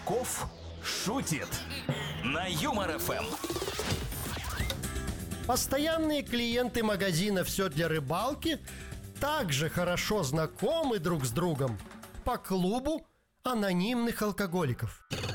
Рыбаков шутит на Юмор ФМ. Постоянные клиенты магазина «Все для рыбалки» также хорошо знакомы друг с другом по клубу анонимных алкоголиков.